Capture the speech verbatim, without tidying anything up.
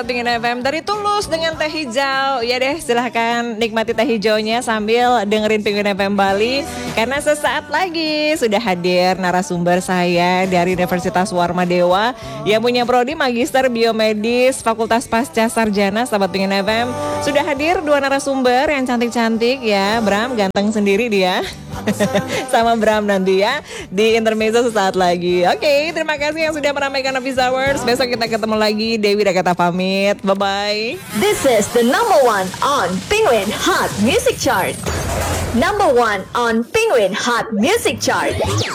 Pingin F M dari Tulus dengan teh hijau. Ya deh, silahkan nikmati teh hijaunya sambil dengerin Pingin F M Bali. Karena sesaat lagi sudah hadir narasumber saya dari Universitas Warma Dewa yang punya prodi Magister Biomedis Fakultas Pasca Sarjana. Sahabat Pingin F M, sudah hadir dua narasumber yang cantik-cantik ya. Bram ganteng sendiri dia. Sama Bram nanti ya di intermezzo sesaat lagi. Oke, terima kasih yang sudah meramaikan Office Hours. Besok kita ketemu lagi. Dewi udah kata pamit. Bye-bye. This is the number one on Penguin Hot Music Chart. Number one on Penguin Hot Music Chart.